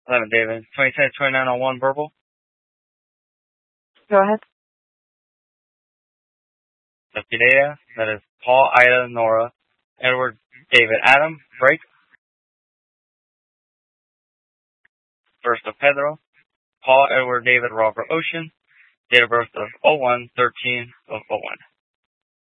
11 David. 2010 2901 verbal. Go ahead. Lepidea. That is Paul, Ida, Nora, Edward, David, Adam. Break. First of Pedro. Paul, Edward, David, Robert, Ocean. Date of birth of 01/13/01.